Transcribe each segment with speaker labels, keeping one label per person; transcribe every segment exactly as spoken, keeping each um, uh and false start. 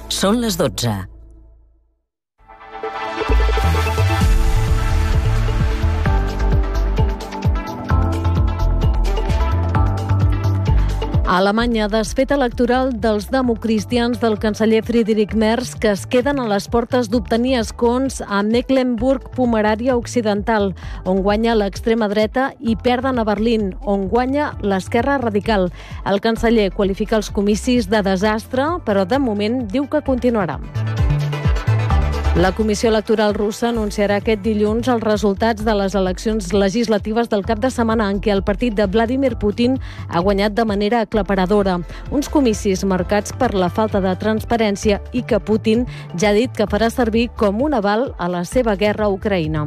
Speaker 1: Són les dotze.
Speaker 2: A Alemanya, desfeta electoral dels democristians del canceller Friedrich Merz, que es queden a les portes d'obtenir escons a Mecklenburg-Pomerània Occidental, on guanya l'extrema dreta, i perden a Berlín, on guanya l'esquerra radical. El canceller qualifica els comicis de desastre, però de moment diu que continuarà. La Comissió Electoral russa anunciarà aquest dilluns els resultats de les eleccions legislatives del cap de setmana en què el partit de Vladimir Putin ha guanyat de manera aclaparadora. Uns comicis marcats per la falta de transparència i que Putin ja ha dit que farà servir com un aval a la seva guerra a Ucraïna.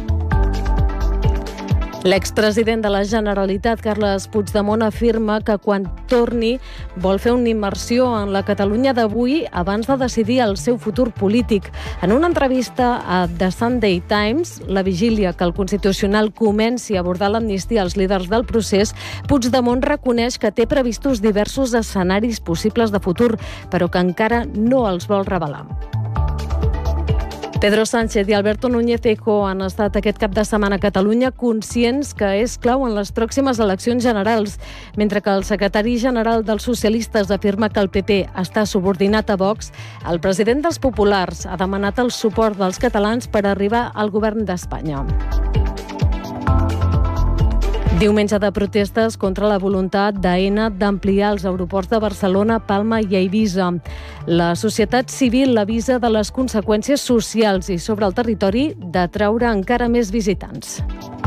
Speaker 2: L'expresident de la Generalitat, Carles Puigdemont, afirma que quan torni vol fer una immersió en la Catalunya d'avui abans de decidir el seu futur polític. En una entrevista a The Sunday Times, la vigília que el Constitucional comenci a abordar l'amnistia als líders del procés, Puigdemont reconeix que té previstos diversos escenaris possibles de futur, però que encara no els vol revelar. Pedro Sánchez i Alberto Núñez Feijóo han estat aquest cap de setmana a Catalunya conscients que és clau en les pròximes eleccions generals. Mentre que el secretari general dels socialistes afirma que el P P està subordinat a Vox, el president dels populars ha demanat el suport dels catalans per arribar al govern d'Espanya. Diumenge de protestes contra la voluntat d'Aena d'ampliar els aeroports de Barcelona, Palma i Eivissa. La societat civil avisa de les conseqüències socials i sobre el territori d'atraure encara més visitants.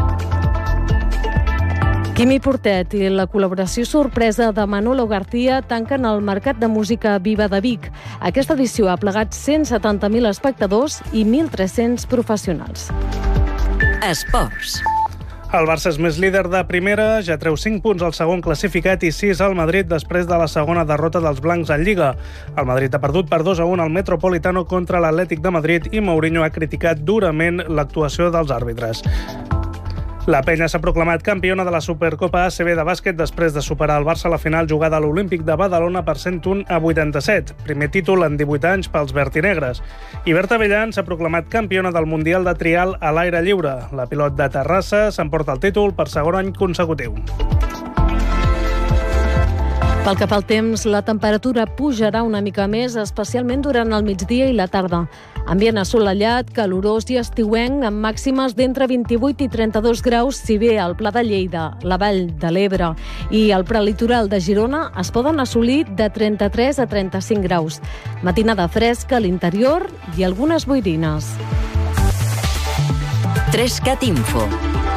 Speaker 2: Quimi Portet i la col·laboració sorpresa de Manolo García tanquen el Mercat de Música Viva de Vic. Aquesta edició ha plegat cent setanta mil espectadors i mil tres-cents professionals.
Speaker 1: Esports.
Speaker 3: El Barça és més líder de primera, ja treu cinc punts al segon classificat i sis al Madrid després de la segona derrota dels blancs en Lliga. El Madrid ha perdut per dos a un al Metropolitano contra l'Atlètic de Madrid i Mourinho ha criticat durament l'actuació dels àrbitres. La Penya s'ha proclamat campiona de la Supercopa A C B de bàsquet després de superar el Barça a la final jugada a l'Olímpic de Badalona per cent un a vuitanta-set. Primer títol en divuit anys pels vertinegres. I Berta Bellan s'ha proclamat campiona del Mundial de Trial a l'aire lliure. La pilot de Terrassa s'emporta el títol per segon any consecutiu.
Speaker 2: Pel que fa al temps, la temperatura pujarà una mica més, especialment durant el migdia i la tarda. Ambient assolellat, calorós i estiuenc, amb màximes d'entre vint-i-vuit i trenta-dos graus, si bé al Pla de Lleida, la Vall de l'Ebre i el prelitoral de Girona es poden assolir de trenta-tres a trenta-cinc graus. Matinada fresca a l'interior i algunes boirines.
Speaker 1: Trescat Info.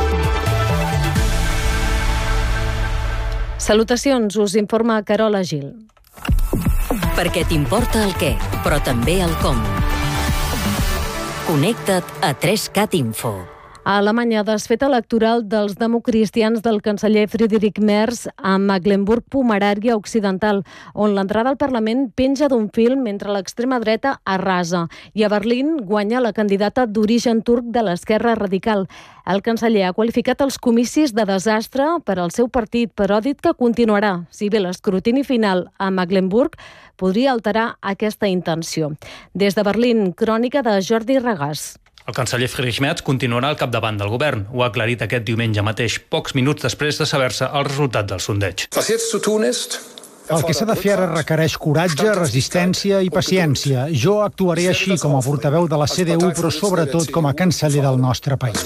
Speaker 2: Salutacions, us informa Carola Gil.
Speaker 1: Perquè t'importa el què, però també el com. Connecta't a Trescat Info.
Speaker 2: A Alemanya, desfeta electoral dels democristians del canceller Friedrich Merz a Mecklenburg-Pomerània Occidental, on l'entrada al Parlament penja d'un fil mentre l'extrema dreta arrasa. I a Berlín guanya la candidata d'origen turc de l'esquerra radical. El canceller ha qualificat els comicis de desastre per al seu partit, però ha dit que continuarà, si bé l'escrutini final a Mecklenburg podria alterar aquesta intenció. Des de Berlín, crònica de Jordi Regàs.
Speaker 4: El canceller Friedrich Merz continuarà al capdavant del govern. Ho ha aclarit aquest diumenge mateix, pocs minuts després de saber-se el resultat del sondeig.
Speaker 5: El que s'ha de fer ara requereix coratge, resistència i paciència. Jo actuaré així com a portaveu de la C D U, però sobretot com a canceller del nostre país.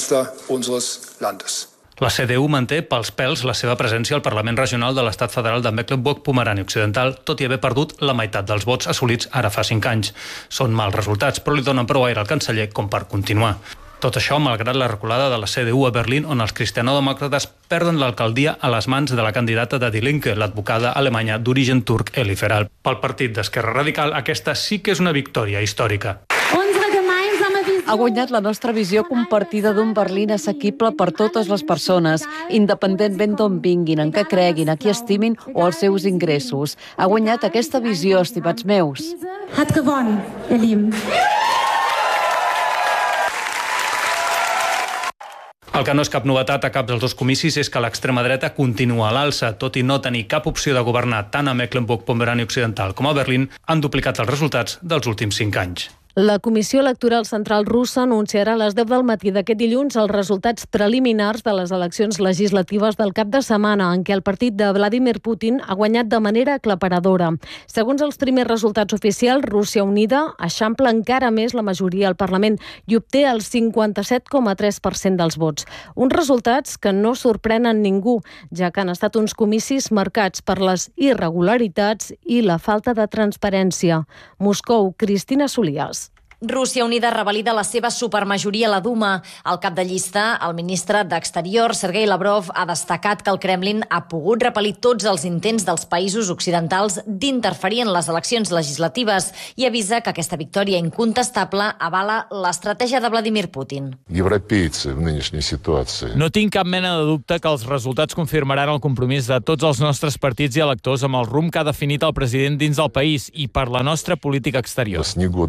Speaker 4: La C D U manté pels pèls la seva presència al Parlament Regional de l'Estat Federal de Mecklenburg-Pomerània Occidental, tot i haver perdut la meitat dels vots assolits ara fa cinc anys. Són mals resultats, però li donen prou aire al canceller com per continuar. Tot això malgrat la reculada de la C D U a Berlín, on els cristianodemòcrates perden l'alcaldia a les mans de la candidata de Die Linke, l'advocada alemanya d'origen turc Eli Feral. Pel partit d'Esquerra Radical, aquesta sí que és una victòria històrica.
Speaker 6: Ha guanyat la nostra visió compartida d'un Berlín assequible per totes les persones, independentment d'on vinguin, en què creguin, a qui estimin o els seus ingressos. Ha guanyat aquesta visió, estimats meus.
Speaker 7: Hat gewonnen, ihr Lieben.
Speaker 4: El que no és cap novetat a cap dels dos comicis és que l'extrema dreta continua a l'alça, tot i no tenir cap opció de governar tant a Mecklenburg-Pomerània Occidental com a Berlín, han duplicat els resultats dels últims cinc anys.
Speaker 2: La Comissió Electoral Central russa anunciarà a les deu del matí d'aquest dilluns els resultats preliminars de les eleccions legislatives del cap de setmana, en què el partit de Vladimir Putin ha guanyat de manera aclaparadora. Segons els primers resultats oficials, Rússia Unida eixampla encara més la majoria al Parlament i obté el cinquanta-set coma tres per cent dels vots. Uns resultats que no sorprenen ningú, ja que han estat uns comicis marcats per les irregularitats i la falta de transparència. Moscou, Cristina Solias.
Speaker 8: Rússia Unida revalida la seva supermajoria a la Duma. Al cap de llista, el ministre d'Exterior, Sergei Lavrov, ha destacat que el Kremlin ha pogut repel·lir tots els intents dels països occidentals d'interferir en les eleccions legislatives i avisa que aquesta victòria incontestable avala l'estratègia de Vladimir Putin.
Speaker 9: No tinc cap mena de dubte que els resultats confirmaran el compromís de tots els nostres partits i electors amb el rumb que ha definit el president dins del país i per la nostra política exterior.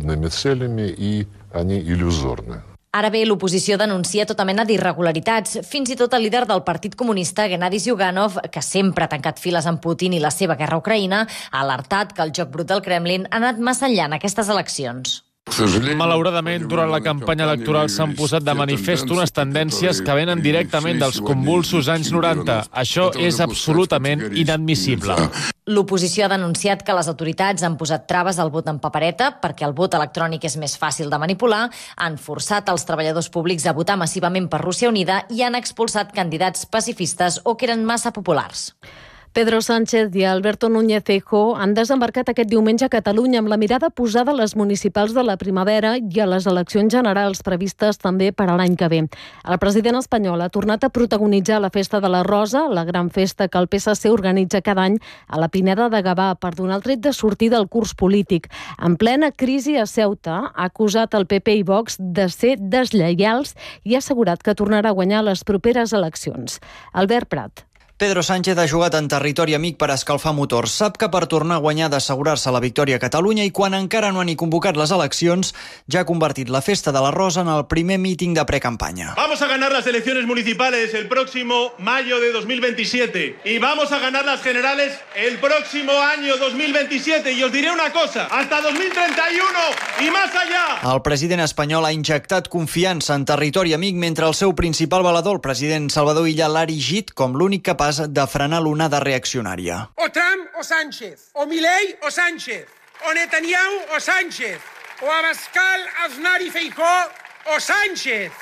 Speaker 10: И они иллюзорны.
Speaker 8: Ara bé, l'oposició denuncia tota mena d'irregularitats. Fins i tot el líder del Partit Comunista, Gennady Zyuganov, que sempre ha tancat files amb Putin i la seva guerra a Ucraïna, ha alertat que el joc brut del Kremlin ha anat massa enllà en aquestes eleccions.
Speaker 9: Malauradament, durant la campanya electoral s'han posat de manifest unes tendències que venen directament dels convulsos anys noranta. Això és absolutament inadmissible.
Speaker 8: L'oposició ha denunciat que les autoritats han posat traves al vot en papereta perquè el vot electrònic és més fàcil de manipular, han forçat els treballadors públics a votar massivament per Rússia Unida i han expulsat candidats pacifistes o que eren massa populars.
Speaker 2: Pedro Sánchez i Alberto Núñez Feijóo han desembarcat aquest diumenge a Catalunya amb la mirada posada a les municipals de la primavera i a les eleccions generals previstes també per a l'any que ve. El president espanyol ha tornat a protagonitzar la Festa de la Rosa, la gran festa que el P S C organitza cada any a la Pineda de Gavà per donar el tret de sortir del curs polític. En plena crisi a Ceuta, ha acusat el P P i Vox de ser deslleials i ha assegurat que tornarà a guanyar les properes eleccions. Albert Prat.
Speaker 11: Pedro Sánchez ha jugat en territori amic per escalfar motors. Sap que per tornar a guanyar ha d'assegurar-se la victòria a Catalunya i quan encara no han ni convocat les eleccions ja ha convertit la Festa de la Rosa en el primer míting de precampanya.
Speaker 12: Vamos a ganar las elecciones municipales el próximo mayo de dos mil veintisiete y vamos a ganar las generales el próximo año dos mil veintisiete y os diré una cosa, hasta dos mil treinta y uno y más allá.
Speaker 11: El president espanyol ha injectat confiança en territori amic mentre el seu principal valedor, el president Salvador Illa, l'ha erigit com l'únic capaç de frenar l'onada reaccionària.
Speaker 13: O Trump o Sánchez, o Milei o Sánchez, o Netanyahu o Sánchez, o Abascal, Aznar y Feijóo o Sánchez.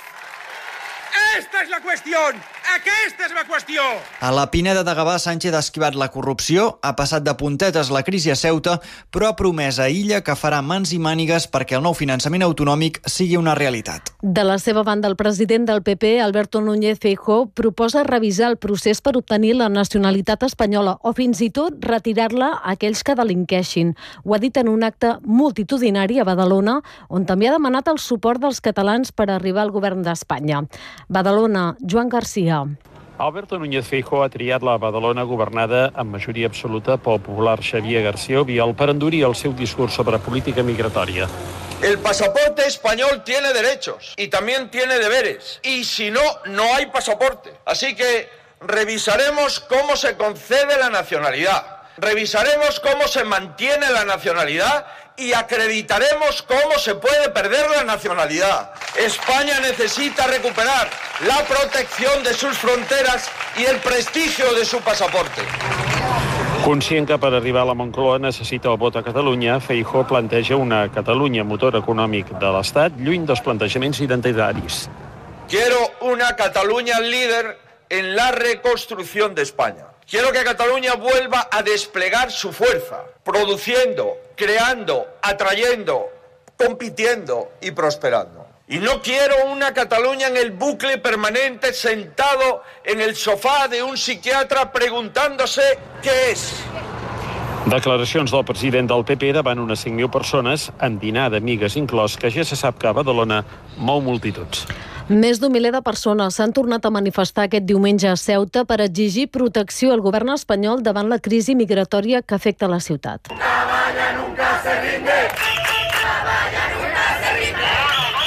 Speaker 13: Esta és la qüestió! Aquesta és la qüestió!
Speaker 11: A la Pineda de Gavà, Sánchez ha esquivat la corrupció, ha passat de puntetes la crisi a Ceuta, però ha promès a Illa que farà mans i mànigues perquè el nou finançament autonòmic sigui una realitat.
Speaker 2: De la seva banda, el president del P P, Alberto Núñez Feijóo, proposa revisar el procés per obtenir la nacionalitat espanyola o fins i tot retirar-la a aquells que delinqueixin. Ho ha dit en un acte multitudinari a Badalona, on també ha demanat el suport dels catalans per arribar al govern d'Espanya. Badalona, Joan Garcia.
Speaker 14: Alberto Núñez Feijóo ha triat la Badalona governada amb majoria absoluta pel popular Xavier García Albiol per endurir el seu discurs sobre política migratòria.
Speaker 15: El pasaporte español tiene derechos y también tiene deberes. Y si no, no hay pasaporte. Así que revisaremos cómo se concede la nacionalidad. Revisaremos cómo se mantiene la nacionalidad y acreditaremos cómo se puede perder la nacionalidad. España necesita recuperar la protección de sus fronteras y el prestigio de su pasaporte.
Speaker 14: Conscient que per arribar a la Moncloa necessita el vot a Catalunya, Feijóo planteja una Catalunya motor econòmic de l'Estat lluny dels plantejaments identitaris.
Speaker 15: Quiero una Cataluña líder en la reconstrucción de España. Quiero que Cataluña vuelva a desplegar su fuerza, produciendo, creando, atrayendo, compitiendo y prosperando. Y no quiero una Cataluña en el bucle permanente sentado en el sofá de un psiquiatra preguntándose ¿qué es?
Speaker 14: Declaracions del president del P P davant unes cinc mil persones, amb dinar d'amigues inclòs, que ja se sap que a Badalona mou multituds.
Speaker 2: Més d'un miler de persones s'han tornat a manifestar aquest diumenge a Ceuta per exigir protecció al govern espanyol davant la crisi migratòria que afecta la ciutat.
Speaker 16: Navalla nunca se rinde. Navalla nunca se rinde.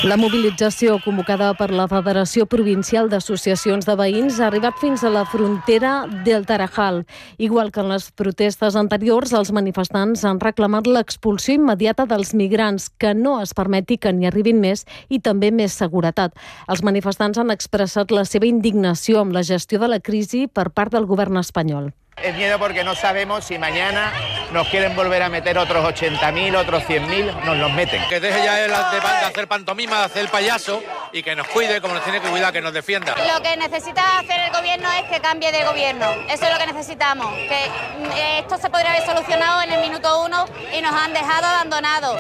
Speaker 2: La mobilització convocada per la Federació Provincial d'Associacions de Veïns ha arribat fins a la frontera del Tarajal. Igual que en les protestes anteriors, els manifestants han reclamat l'expulsió immediata dels migrants, que no es permeti que n'hi arribin més i també més seguretat. Els manifestants han expressat la seva indignació amb la gestió de la crisi per part del govern espanyol.
Speaker 16: Es miedo porque no sabemos si mañana nos quieren volver a meter otros ochenta mil, otros cien mil, nos los meten.
Speaker 17: Que deje ya de hacer pantomima, de hacer el payaso y que nos cuide como nos tiene que cuidar, que nos defienda.
Speaker 18: Lo que necesita hacer el gobierno es que cambie de gobierno. Eso es lo que necesitamos. Que esto se podría haber solucionado en el minuto uno y nos han dejado abandonados.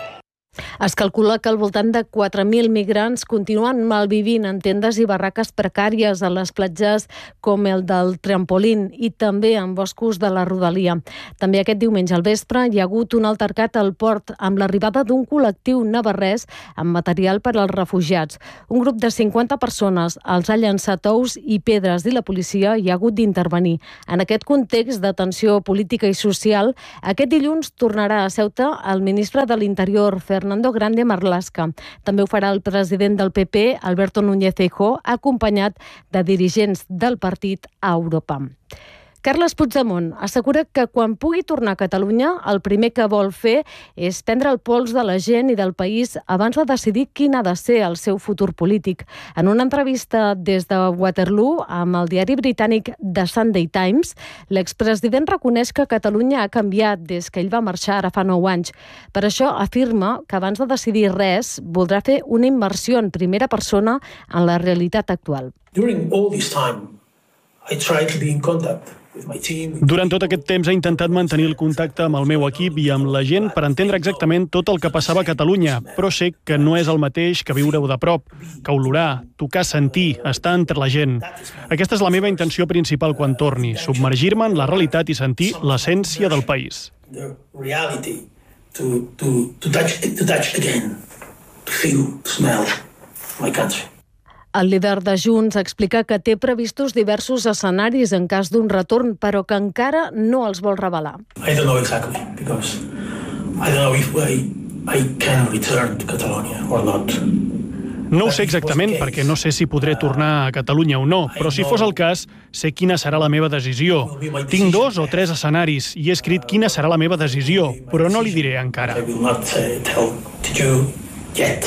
Speaker 2: Es calcula que al voltant de quatre mil migrants continuen malvivint en tendes i barraques precàries a les platges com el del Trampolín i també en boscos de la Rodalia. També aquest diumenge al vespre hi ha hagut un altercat al port amb l'arribada d'un col·lectiu navarrès amb material per als refugiats. Un grup de cinquanta persones els ha llançat ous i pedres i la policia hi ha hagut d'intervenir. En aquest context de tensió política i social, aquest dilluns tornarà a Ceuta el ministre de l'Interior, Fernando Grande Marlaska. També ho farà el president del P P, Alberto Núñez Feijóo, acompanyat de dirigents del partit a Europa. Carles Puigdemont assegura que quan pugui tornar a Catalunya, el primer que vol fer és prendre el pols de la gent i del país abans de decidir quin ha de ser el seu futur polític. En una entrevista des de Waterloo amb el diari britànic The Sunday Times, l'expresident reconeix que Catalunya ha canviat des que ell va marxar ara fa nou anys. Per això afirma que abans de decidir res voldrà fer una immersió en primera persona en la realitat actual.
Speaker 19: During all this time, I tried to be in contact.
Speaker 20: Durant tot aquest temps he intentat mantenir el contacte amb el meu equip i amb la gent per entendre exactament tot el que passava a Catalunya, però sé que no és el mateix que viure-ho de prop, que olorar, tocar, sentir, estar entre la gent. Aquesta és la meva intenció principal quan torni, submergir-me en la realitat i sentir l'essència del país.
Speaker 19: The reality, to, to, to, touch, to touch again, to feel, to smell my country.
Speaker 2: El líder de Junts explica que té previstos diversos escenaris en cas d'un retorn, però que encara no els vol revelar.
Speaker 19: I don't know exactly, because I don't know if I, I can return to Catalonia or not.
Speaker 20: No ho sé exactament, perquè no sé si podré tornar a Catalunya o no, però si fos el cas, sé quina serà la meva decisió. Tinc dos o tres escenaris i he escrit quina serà la meva decisió, però no li diré encara.
Speaker 19: I will not uh, tell to you yet.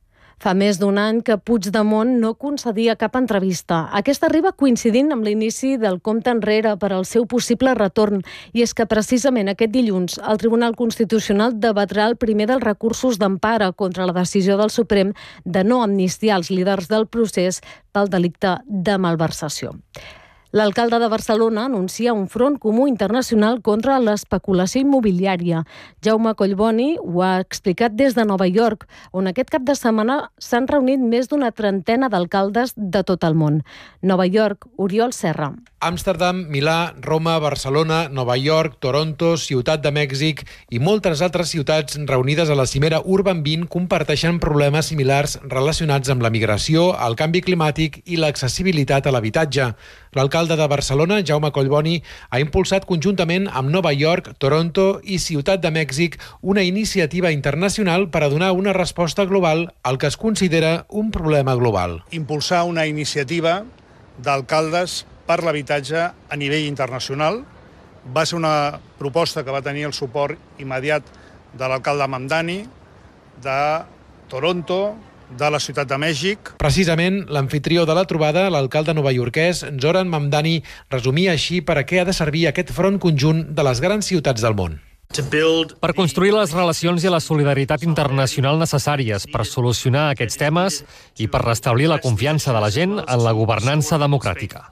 Speaker 2: Fa més d'un any que Puigdemont no concedia cap entrevista. Aquesta arriba coincidint amb l'inici del compte enrere per al seu possible retorn. I és que precisament aquest dilluns el Tribunal Constitucional debatrà el primer dels recursos d'empara contra la decisió del Suprem de no amnistiar els líders del procés pel delicte de malversació. L'alcalde de Barcelona anuncia un front comú internacional contra l'especulació immobiliària. Jaume Collboni ho ha explicat des de Nova York, on aquest cap de setmana s'han reunit més d'una trentena d'alcaldes de tot el món. Nova York, Oriol Serra.
Speaker 21: Amsterdam, Milà, Roma, Barcelona, Nova York, Toronto, Ciutat de Mèxic i moltes altres ciutats reunides a la cimera Urban vint comparteixen problemes similars relacionats amb la migració, el canvi climàtic i l'accessibilitat a l'habitatge. L'alcalde de Barcelona, Jaume Collboni, ha impulsat conjuntament amb Nova York, Toronto i Ciutat de Mèxic una iniciativa internacional per a donar una resposta global al que es considera un problema global.
Speaker 22: Impulsar una iniciativa d'alcaldes per l'habitatge a nivell internacional. Va ser una proposta que va tenir el suport immediat de l'alcalde Mamdani, de Toronto, de la Ciutat de Mèxic.
Speaker 21: Precisament, l'amfitrió de la trobada, l'alcalde novaiorquès Zoran Mamdani, resumia així per a què ha de servir aquest front conjunt de les grans ciutats del món.
Speaker 23: Per construir les relacions i la solidaritat internacional necessàries per solucionar aquests temes i per restablir la confiança de la gent en la governança democràtica.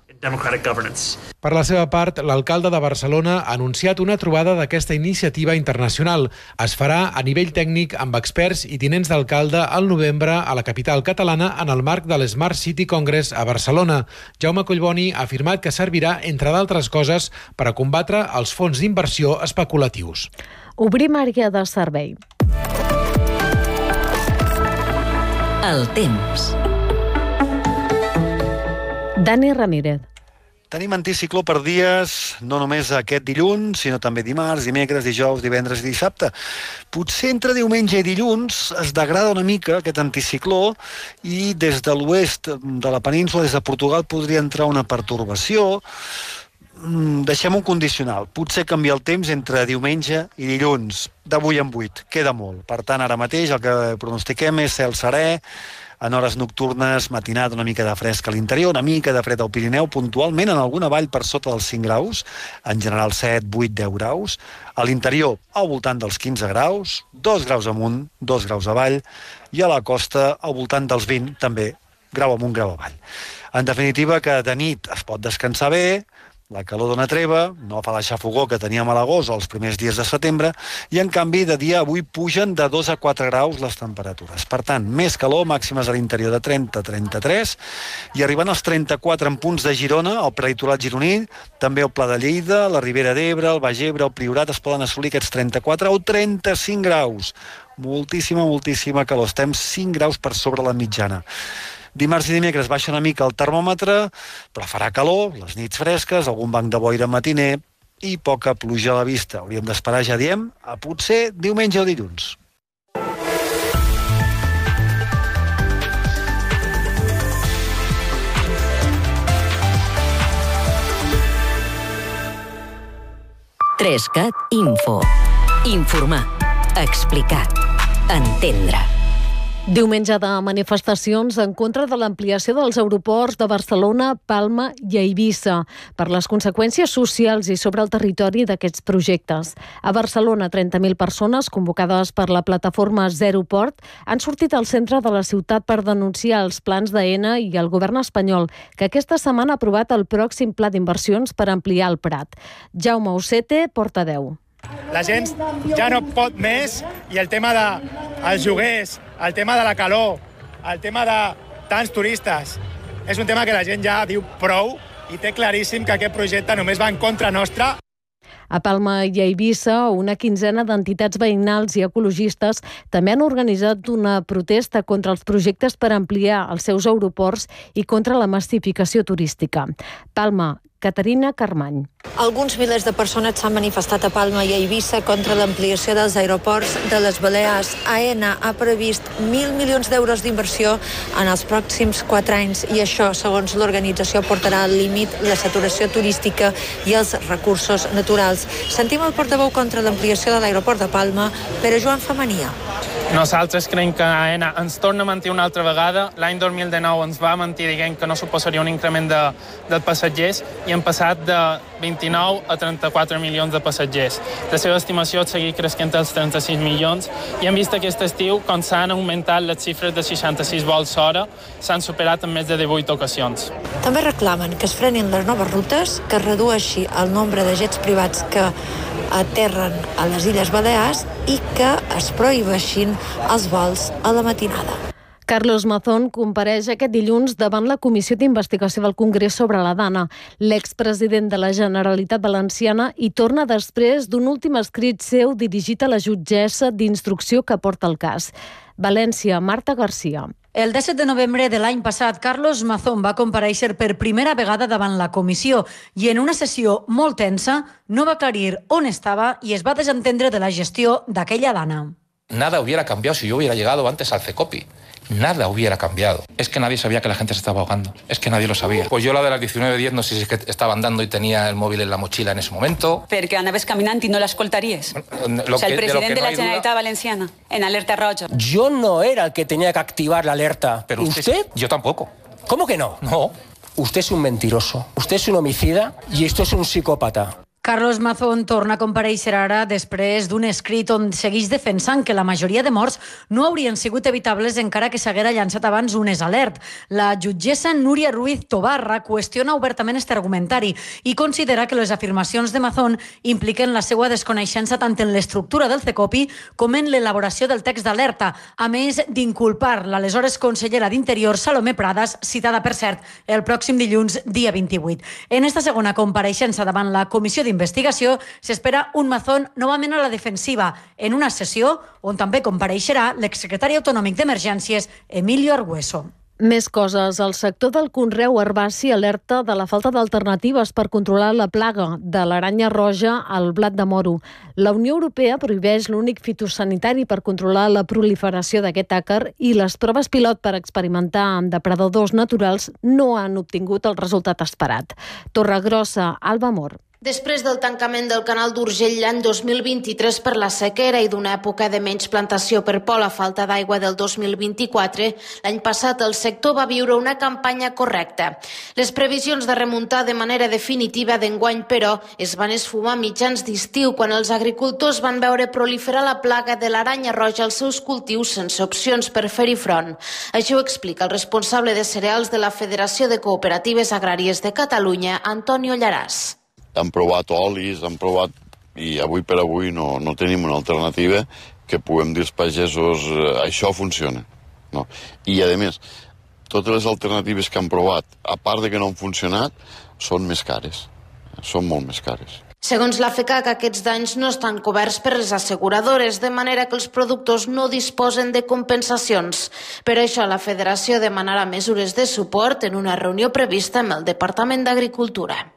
Speaker 21: Per la seva part, l'alcalde de Barcelona ha anunciat una trobada d'aquesta iniciativa internacional. Es farà a nivell tècnic amb experts i tinents d'alcalde al novembre a la capital catalana en el marc de l'Smart City Congress a Barcelona. Jaume Collboni ha afirmat que servirà, entre d'altres coses, per a combatre els fons d'inversió especulatius.
Speaker 2: Obrim àrea de servei.
Speaker 1: El temps.
Speaker 2: Dani Ramírez.
Speaker 3: Tenim anticicló per dies, no només aquest dilluns, sinó també dimarts, dimecres, dijous, divendres i dissabte. Potser entre diumenge i dilluns es degrada una mica aquest anticicló i des de l'oest de la península, des de Portugal, podria entrar una pertorbació. Deixem un condicional. Potser canvia el temps entre diumenge i dilluns, de vuit en vuit. Queda molt. Per tant, ara mateix el que pronostiquem és cel serè, en hores nocturnes, matinada, una mica de fresc a l'interior, una mica de fred al Pirineu, puntualment en alguna vall per sota dels cinc graus, en general set, vuit, deu graus, a l'interior al voltant dels quinze graus, dos graus amunt, dos graus avall, i a la costa al voltant dels vint, també grau amunt, grau avall. En definitiva, que de nit es pot descansar bé, la calor dona treva, no fa la xafogó que teníem a l'agost o els primers dies de setembre, i en canvi de dia avui pugen de dos a quatre graus les temperatures. Per tant, més calor, màximes a l'interior de trenta a trenta-tres, i arribant als trenta-quatre en punts de Girona, al prelitoral gironí, també al Pla de Lleida, la Ribera d'Ebre, el Baix Ebre, el Priorat, es poden assolir aquests trenta-quatre o trenta-cinc graus. Moltíssima, moltíssima calor. Estem cinc graus per sobre la mitjana. Dimarts i dimecres baixa una mica el termòmetre, però farà calor, les nits fresques, algun banc de boira matiner i poca pluja a la vista. Hauríem d'esperar, ja diem, a potser diumenge o dilluns.
Speaker 1: Trescat Info. Informar. Explicar. Entendre.
Speaker 2: Diumenge de manifestacions en contra de l'ampliació dels aeroports de Barcelona, Palma i Eivissa per les conseqüències socials i sobre el territori d'aquests projectes. A Barcelona, trenta mil persones convocades per la plataforma Zero Port han sortit al centre de la ciutat per denunciar els plans d'Aena i el govern espanyol, que aquesta setmana ha aprovat el pròxim pla d'inversions per ampliar el Prat. Jaume Ucete, portaveu.
Speaker 5: La gent ja no pot més i el tema dels lloguers, el tema de la calor, el tema de tants turistes, és un tema que la gent ja diu prou i té claríssim que aquest projecte només va en contra nostra.
Speaker 2: A Palma i a Eivissa, una quinzena d'entitats veïnals i ecologistes també han organitzat una protesta contra els projectes per ampliar els seus aeroports i contra la massificació turística. Palma, Caterina Carmany.
Speaker 6: Alguns milers de persones s'han manifestat a Palma i a Eivissa contra l'ampliació dels aeroports de les Balears. Aena ha previst mil milions d'euros d'inversió en els pròxims quatre anys i això, segons l'organització, portarà al límit la saturació turística i els recursos naturals. Sentim el portaveu contra l'ampliació de l'aeroport de Palma, Pere Joan Famania.
Speaker 24: Nosaltres creiem que Aena ens torna a mentir una altra vegada. L'any dos mil dinou ens va mentir dient que no suposaria un increment de, de passatgers i hem passat de vint-i-nou a trenta-quatre milions de passatgers. La seva estimació és seguir creixent als trenta-sis milions i hem vist aquest estiu com s'han augmentat les xifres de seixanta-sis vols hora, s'han superat en més de divuit ocasions.
Speaker 6: També reclamen que es frenin les noves rutes, que es redueixi el nombre de jets privats que aterren a les Illes Balears i que es prohibeixin els vols a la matinada.
Speaker 2: Carlos Mazón compareix aquest dilluns davant la Comissió d'Investigació del Congrés sobre la Dana. L'expresident de la Generalitat Valenciana hi torna després d'un últim escrit seu dirigit a la jutgessa d'instrucció que porta el cas. València, Marta Garcia.
Speaker 25: El disset de novembre de l'any passat, Carlos Mazón va comparèixer per primera vegada davant la comissió i en una sessió molt tensa no va aclarir on estava i es va desentendre de la gestió d'aquella dana.
Speaker 26: Nada hubiera cambiado si yo hubiera llegado antes al CECOPI. Nada hubiera cambiado. Es que nadie sabía que la gente se estaba ahogando. Es que nadie lo sabía. Pues yo la de las diecinueve diez no sé si es que estaba andando y tenía el móvil en la mochila en ese momento.
Speaker 27: Perquè anaves caminant i no l'escoltaries.
Speaker 26: Lo
Speaker 27: o sea, el
Speaker 26: que,
Speaker 27: president de,
Speaker 26: de,
Speaker 27: no
Speaker 26: no
Speaker 27: la Generalitat duda... Valenciana, en alerta roja.
Speaker 28: Yo no era el que tenía que activar la alerta.
Speaker 26: Pero usted,
Speaker 28: ¿Usted?
Speaker 26: Yo tampoco.
Speaker 28: ¿Cómo que no?
Speaker 26: No.
Speaker 28: Usted es un mentiroso. Usted es un homicida y esto es un psicópata.
Speaker 25: Carlos Mazón torna a comparèixer ara després d'un escrit on segueix defensant que la majoria de morts no haurien sigut evitables encara que s'haguera llançat abans un alert. La jutgessa Núria Ruiz Tobarra qüestiona obertament aquest argumentari i considera que les afirmacions de Mazón impliquen la seva desconeixença tant en l'estructura del CECOPI com en l'elaboració del text d'alerta, a més d'inculpar l'aleshores consellera d'Interior Salomé Pradas, citada per cert el pròxim dilluns dia vint-i-vuit. En esta segona compareixença davant la Comissió d'Investigació investigació, s'espera un Mazón novament a la defensiva, en una sessió on també compareixerà l'exsecretari autonòmic d'Emergències, Emilio Argueso.
Speaker 2: Més coses. El sector del conreu herbaci alerta de la falta d'alternatives per controlar la plaga de l'aranya roja al blat de moro. La Unió Europea prohibeix l'únic fitosanitari per controlar la proliferació d'aquest àcar i les proves pilot per experimentar amb depredadors naturals no han obtingut el resultat esperat. Torregrossa, Alba Mor.
Speaker 4: Després del tancament del canal d'Urgell l'any dos mil vint-i-tres per la sequera i d'una època de menys plantació per por a falta d'aigua del dos mil vint-i-quatre, l'any passat el sector va viure una campanya correcta. Les previsions de remuntar de manera definitiva d'enguany, però, es van esfumar a mitjans d'estiu quan els agricultors van veure proliferar la plaga de l'aranya roja als seus cultius sense opcions per fer-hi front. Això ho explica el responsable de cereals de la Federació de Cooperatives Agràries de Catalunya, Antonio Llaràs.
Speaker 7: Han provat olis, han provat, i avui per avui no, no tenim una alternativa que puguem dir als pagesos eh, això funciona. No. I a més, totes les alternatives que han provat, a part de que no han funcionat, són més cares, són molt més cares.
Speaker 4: Segons la FECAC, aquests danys no estan coberts per les asseguradores, de manera que els productors no disposen de compensacions. Per això la Federació demanarà mesures de suport en una reunió prevista amb el Departament d'Agricultura.